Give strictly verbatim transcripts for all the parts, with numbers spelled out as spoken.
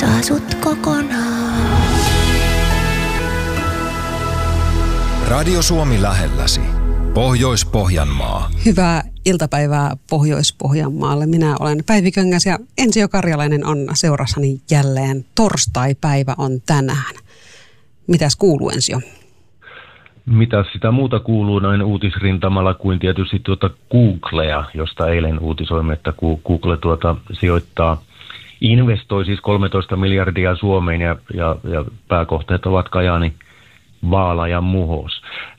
saa sut kokonaan. Radio Suomi lähelläsi. Pohjois-Pohjanmaa. Hyvää iltapäivää Pohjois-Pohjanmaalle. Minä olen Päivi Köngäs ja Ensio Karjalainen on seurassani jälleen. Torstai-päivä on tänään. Mitäs kuuluu, Ensio? Mitä sitä muuta kuuluu noin uutisrintamalla kuin tietysti tuota Googlea, josta eilen uutisoimme, että Google tuota sijoittaa, investoi siis kolmetoista miljardia Suomeen ja, ja, ja pääkohteet ovat Kajaani, Vaala ja Muhos.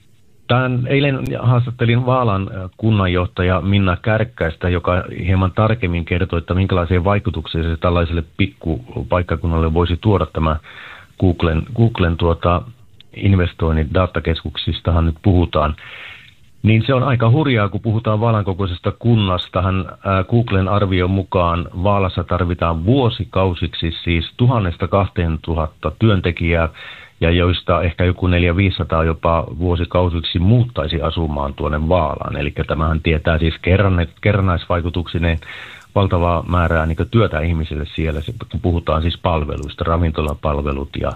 Tämän eilen haastattelin Vaalan kunnanjohtaja Minna Kärkkäistä, joka hieman tarkemmin kertoi, että minkälaisia vaikutuksia se tällaiselle pikkupaikkakunnalle voisi tuoda tämä Googlen, Googlen tuota investoinnit datakeskuksistahan nyt puhutaan. Niin se on aika hurjaa, kun puhutaan Vaalan kokoisesta kunnastahan. Googlen arvion mukaan Vaalassa tarvitaan vuosikausiksi siis tuhannesta kahteen tuhatta työntekijää, ja joista ehkä joku neljä viisisataa jopa vuosikausiksi muuttaisi asumaan tuonne Vaalaan. Eli tämähän tietää siis kerrannaisvaikutuksineen valtavaa määrää niin työtä ihmisille siellä, kun puhutaan siis palveluista, ravintolapalvelut ja,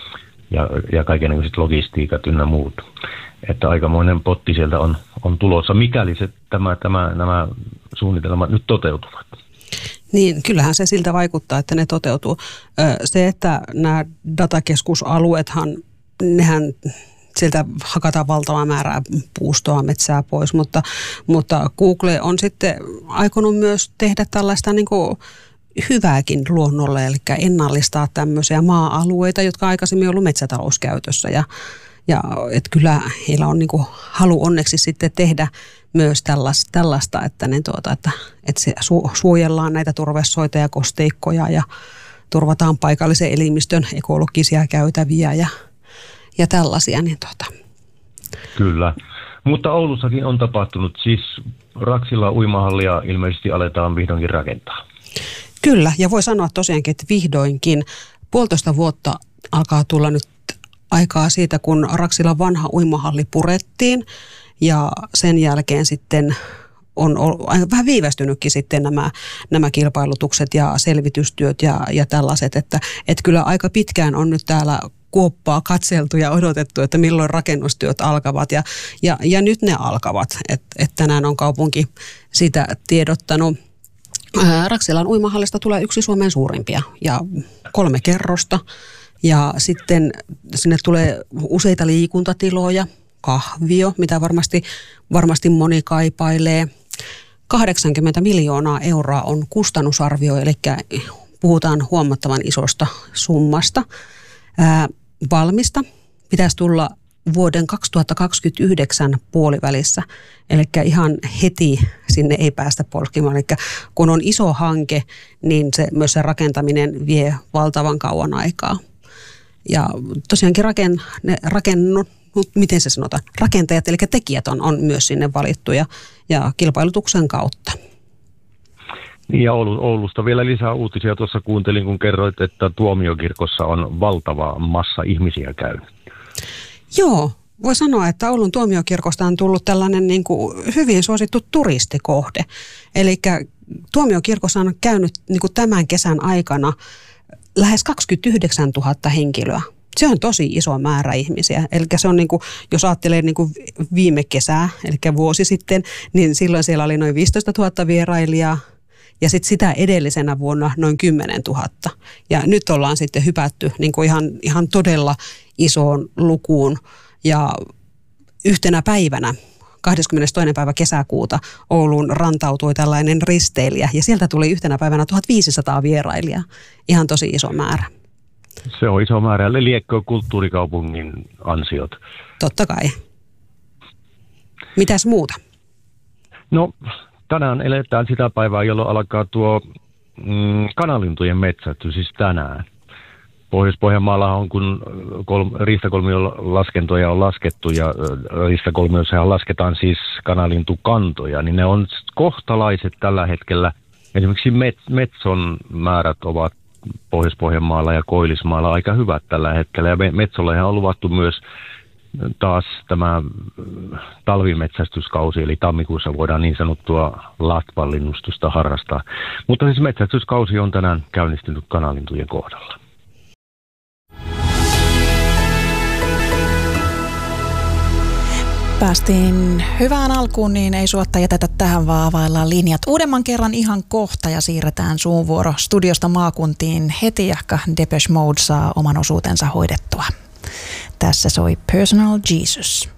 ja, ja kaikenlaiset logistiikat ynnä muut. Että aikamoinen potti sieltä on, on tulossa, mikäli se, tämä, tämä, nämä suunnitelmat nyt toteutuvat. Niin, kyllähän se siltä vaikuttaa, että ne toteutuu. Se, että nämä datakeskusalueethan, nehän sieltä hakataan valtavaa määrää puustoa, metsää pois, mutta, mutta Google on sitten aikonut myös tehdä tällaista niin kuin hyvääkin luonnolle, eli ennallistaa tämmöisiä maa-alueita, jotka aikaisemmin on ollut metsätalouskäytössä. Ja, ja että kyllä heillä on niin kuin halu onneksi sitten tehdä myös tällaista, tällaista että, ne tuota, että, että se su, suojellaan näitä turvesoita ja kosteikkoja ja turvataan paikallisen elimistön ekologisia käytäviä ja, ja tällaisia. Niin tuota. Kyllä, mutta Oulussakin on tapahtunut, siis Raksila uimahallia ilmeisesti aletaan vihdoinkin rakentaa. Kyllä, ja voi sanoa tosiaankin, että vihdoinkin puolitoista vuotta alkaa tulla nyt aikaa siitä, kun Raksilan vanha uimahalli purettiin. Ja sen jälkeen sitten on vähän viivästynytkin sitten nämä, nämä kilpailutukset ja selvitystyöt ja, ja tällaiset, että, että kyllä aika pitkään on nyt täällä kuoppaa katseltu ja odotettu, että milloin rakennustyöt alkavat ja, ja, ja nyt ne alkavat, että et tänään on kaupunki sitä tiedottanut. Ää, Raksilan uimahallista tulee yksi Suomen suurimpia ja kolme kerrosta ja sitten sinne tulee useita liikuntatiloja, kahvio, mitä varmasti, varmasti moni kaipailee. kahdeksankymmentä miljoonaa euroa on kustannusarvio, eli puhutaan huomattavan isosta summasta. Ää, valmista pitäisi tulla vuoden kaksituhattakaksikymmentäyhdeksän puolivälissä, eli ihan heti sinne ei päästä polkimaan. Eli kun on iso hanke, niin se, myös se rakentaminen vie valtavan kauan aikaa. Ja tosiaankin raken, ne rakennut miten se sanotaan, rakentajat, eli tekijät on, on myös sinne valittu ja, ja kilpailutuksen kautta. Ja Oulusta vielä lisää uutisia. Tuossa kuuntelin, kun kerroit, että Tuomiokirkossa on valtava massa ihmisiä käynyt. Joo, voi sanoa, että Oulun Tuomiokirkosta on tullut tällainen niin kuin hyvin suosittu turistikohde. Eli Tuomiokirkossa on käynyt niin kuin tämän kesän aikana lähes kaksikymmentäyhdeksäntuhatta henkilöä. Se on tosi iso määrä ihmisiä. Eli se on niin kuin, jos ajattelee niin kuin viime kesää, eli vuosi sitten, niin silloin siellä oli noin viisitoistatuhatta vierailijaa ja sitten sitä edellisenä vuonna noin kymmenentuhatta. Ja nyt ollaan sitten hypätty niin kuin ihan, ihan todella isoon lukuun ja yhtenä päivänä, kahdeskymmenestoinen päivä kesäkuuta, Ouluun rantautui tällainen risteilijä ja sieltä tuli yhtenä päivänä tuhatviisisataa vierailijaa. Ihan tosi iso määrä. Se on iso määrä. Liekkö kulttuurikaupungin ansiot. Totta kai. Mitäs muuta? No, tänään eletään sitä päivää, jolloin alkaa tuo mm, kanalintujen metsästys, siis tänään. Pohjois-Pohjanmaalla on, kun kol- riistakolmion laskentoja on laskettu ja riistakolmiossa lasketaan siis kanalintukantoja, niin ne on kohtalaiset tällä hetkellä. Esimerkiksi met- metson määrät ovat Pohjois-Pohjanmaalla ja Koillismaalla aika hyvät tällä hetkellä. Ja Metsollehan on luvattu myös taas tämä talvimetsästyskausi, eli tammikuussa voidaan niin sanottua latvallinnustusta harrastaa. Mutta siis metsästyskausi on tänään käynnistynyt kanalintujen kohdalla. Päästiin hyvään alkuun, niin ei suotta jätetä tähän, vaan availlaan linjat uudemman kerran ihan kohta ja siirretään suun vuoro studiosta maakuntiin heti, jahka Depeche Mode saa oman osuutensa hoidettua. Tässä soi Personal Jesus.